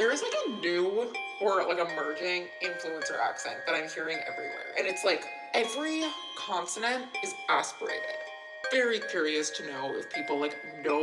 There is like a new or like emerging influencer accent that I'm hearing everywhere. And it's like every consonant is aspirated. Very curious to know if people like know